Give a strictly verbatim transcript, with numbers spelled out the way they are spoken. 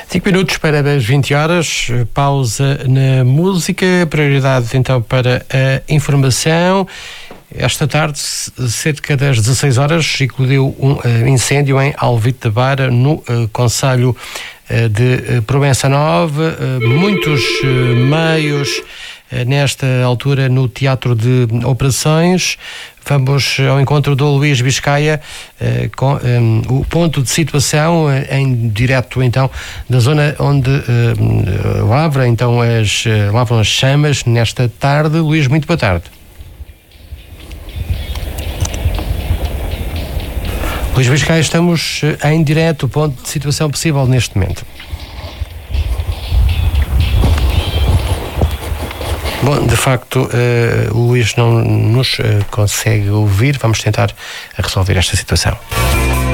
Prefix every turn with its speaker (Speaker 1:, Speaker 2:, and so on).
Speaker 1: cinco minutos para as vinte horas, pausa na música, prioridade então para a informação. Esta tarde, cerca das dezasseis horas, eclodiu um uh, incêndio em Alvite da Beira, no uh, concelho uh, de uh, Provença Nova. Uh, muitos uh, meios uh, nesta altura no Teatro de Operações. Vamos ao encontro do Luís Biscaia uh, com um, o ponto de situação uh, em direto então da zona onde uh, lavra então as uh, lavram as chamas nesta tarde. Luís, muito boa tarde. Luís Biscaia, estamos uh, em direto, o ponto de situação possível neste momento. Bom, de facto, uh, o Luís não nos uh, consegue ouvir. Vamos tentar resolver esta situação.